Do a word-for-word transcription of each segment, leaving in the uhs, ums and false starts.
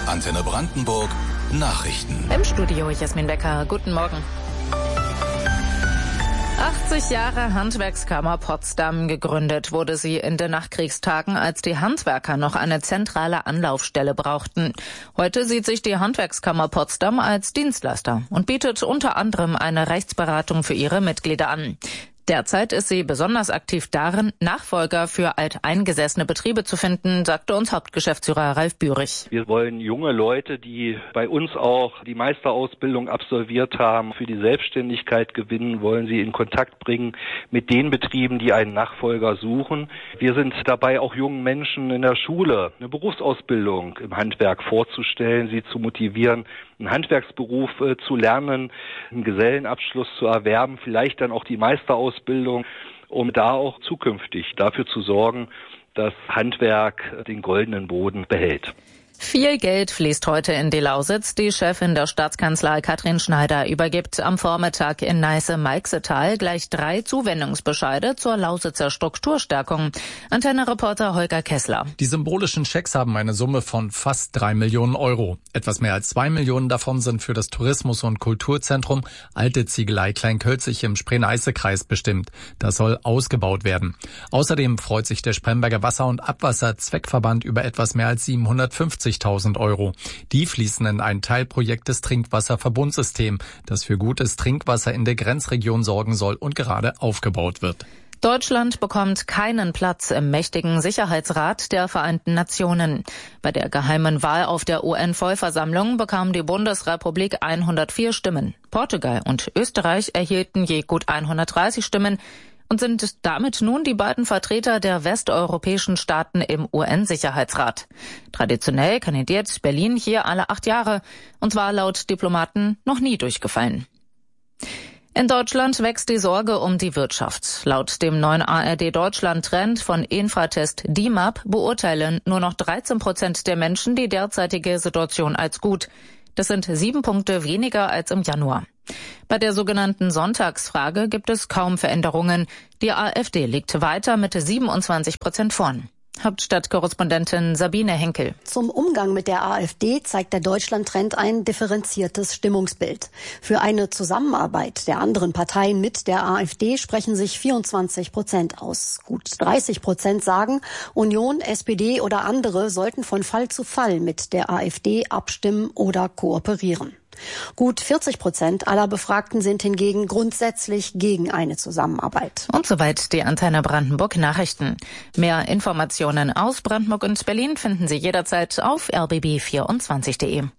Antenne Brandenburg Nachrichten. Im Studio Jasmin Becker. Guten Morgen. achtzig Jahre Handwerkskammer Potsdam. Gegründet wurde sie in den Nachkriegstagen, als die Handwerker noch eine zentrale Anlaufstelle brauchten. Heute sieht sich die Handwerkskammer Potsdam als Dienstleister und bietet unter anderem eine Rechtsberatung für ihre Mitglieder an. Derzeit ist sie besonders aktiv darin, Nachfolger für alteingesessene Betriebe zu finden, sagte uns Hauptgeschäftsführer Ralf Bührig. Wir wollen junge Leute, die bei uns auch die Meisterausbildung absolviert haben, für die Selbstständigkeit gewinnen, wollen sie in Kontakt bringen mit den Betrieben, die einen Nachfolger suchen. Wir sind dabei, auch jungen Menschen in der Schule eine Berufsausbildung im Handwerk vorzustellen, sie zu motivieren, einen Handwerksberuf äh, zu lernen, einen Gesellenabschluss zu erwerben, vielleicht dann auch die Meisterausbildung, um da auch zukünftig dafür zu sorgen, dass Handwerk den goldenen Boden behält. Viel Geld fließt heute in die Lausitz. Die Chefin der Staatskanzlei Katrin Schneider übergibt am Vormittag in Neiße-Meixetal gleich drei Zuwendungsbescheide zur Lausitzer Strukturstärkung. Antenne-Reporter Holger Kessler. Die symbolischen Schecks haben eine Summe von fast drei Millionen Euro. Etwas mehr als zwei Millionen davon sind für das Tourismus- und Kulturzentrum Alte Ziegelei Kleinkölzig im Spree-Neiße-Kreis bestimmt. Das soll ausgebaut werden. Außerdem freut sich der Spremberger Wasser- und Abwasser-Zweckverband über etwas mehr als siebenhundertfünfzigtausend Euro. Die fließen in ein Teilprojekt des Trinkwasserverbundsystems, das für gutes Trinkwasser in der Grenzregion sorgen soll und gerade aufgebaut wird. Deutschland bekommt keinen Platz im mächtigen Sicherheitsrat der Vereinten Nationen. Bei der geheimen Wahl auf der U N-Vollversammlung bekam die Bundesrepublik hundertvier Stimmen. Portugal und Österreich erhielten je gut hundertdreißig Stimmen und sind damit nun die beiden Vertreter der westeuropäischen Staaten im U N-Sicherheitsrat. Traditionell kandidiert Berlin hier alle acht Jahre und war laut Diplomaten noch nie durchgefallen. In Deutschland wächst die Sorge um die Wirtschaft. Laut dem neuen A R D-Deutschland-Trend von Infratest D I M A P beurteilen nur noch dreizehn Prozent der Menschen die derzeitige Situation als gut. Das sind sieben Punkte weniger als im Januar. Bei der sogenannten Sonntagsfrage gibt es kaum Veränderungen. Die AfD liegt weiter mit siebenundzwanzig Prozent vorn. Hauptstadtkorrespondentin Sabine Henkel. Zum Umgang mit der AfD zeigt der Deutschland-Trend ein differenziertes Stimmungsbild. Für eine Zusammenarbeit der anderen Parteien mit der AfD sprechen sich vierundzwanzig Prozent aus. Gut dreißig Prozent sagen, Union, S P D oder andere sollten von Fall zu Fall mit der AfD abstimmen oder kooperieren. Gut vierzig Prozent aller Befragten sind hingegen grundsätzlich gegen eine Zusammenarbeit. Und soweit die Antenne Brandenburg Nachrichten. Mehr Informationen aus Brandenburg und Berlin finden Sie jederzeit auf r b b vierundzwanzig punkt de.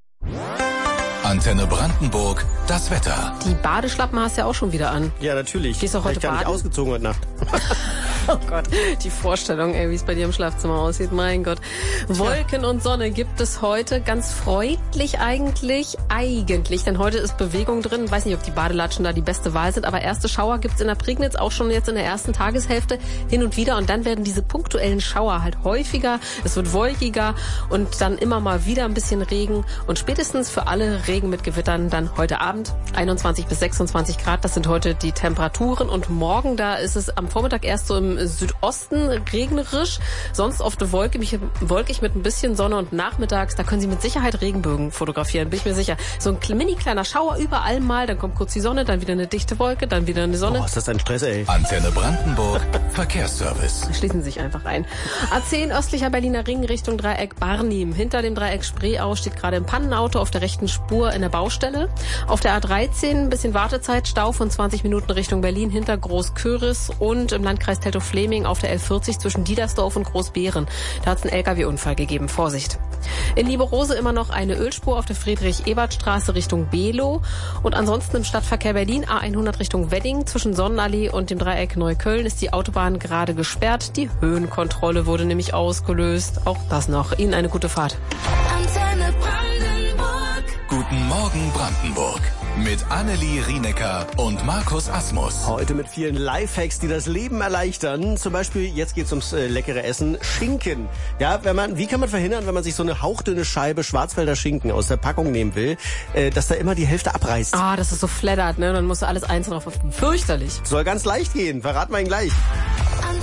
Antenne Brandenburg, das Wetter. Die Badeschlappen hast du ja auch schon wieder an. Ja, natürlich. Gehst du heute ich gar baden? nicht ausgezogen heute Nacht. Oh Gott, die Vorstellung, ey, wie es bei dir im Schlafzimmer aussieht, mein Gott. Wolken und Sonne gibt es heute, ganz freundlich eigentlich, eigentlich, denn heute ist Bewegung drin. Weiß nicht, ob die Badelatschen da die beste Wahl sind, aber erste Schauer gibt's in der Prignitz, auch schon jetzt in der ersten Tageshälfte hin und wieder, und dann werden diese punktuellen Schauer halt häufiger, es wird wolkiger und dann immer mal wieder ein bisschen Regen und spätestens für alle Regen mit Gewittern dann heute Abend einundzwanzig bis sechsundzwanzig Grad, das sind heute die Temperaturen, und morgen, da ist es am Vormittag erst so im Südosten regnerisch, sonst oft wolkig, wolkig mit ein bisschen Sonne, und nachmittags, da können Sie mit Sicherheit Regenbögen fotografieren, bin ich mir sicher. So ein mini kleiner Schauer überall mal, dann kommt kurz die Sonne, dann wieder eine dichte Wolke, dann wieder eine Sonne. Oh, ist das ein Stress, ey. Antenne Brandenburg, Verkehrsservice. Schließen Sie sich einfach ein. A zehn östlicher Berliner Ring Richtung Dreieck Barnim. Hinter dem Dreieck Spreeau steht gerade ein Pannenauto auf der rechten Spur in der Baustelle. Auf der A dreizehn ein bisschen Wartezeit, Stau von zwanzig Minuten Richtung Berlin hinter Großköris, und im Landkreis Teltow-Fleming auf der L vierzig zwischen Diedersdorf und Großbeeren. Da hat es einen L K W-Unfall gegeben. Vorsicht. In Lieberose immer noch eine Ölspur auf der Friedrich-Ebert-Straße Richtung Below. Und ansonsten im Stadtverkehr Berlin A hundert Richtung Wedding. Zwischen Sonnenallee und dem Dreieck Neukölln ist die Autobahn gerade gesperrt. Die Höhenkontrolle wurde nämlich ausgelöst. Auch das noch. Ihnen eine gute Fahrt. Antenne Brandenburg. Guten Morgen Brandenburg. Mit Annelie Rienecker und Markus Asmus. Heute mit vielen Lifehacks, die das Leben erleichtern. Zum Beispiel, jetzt geht's ums äh, leckere Essen, Schinken. Ja, wenn man, wie kann man verhindern, wenn man sich so eine hauchdünne Scheibe Schwarzwälder Schinken aus der Packung nehmen will, äh, dass da immer die Hälfte abreißt? Ah, das ist so flattert, ne? Dann musst du alles einzeln drauf. Fürchterlich. Soll ganz leicht gehen, verraten wir Ihnen gleich.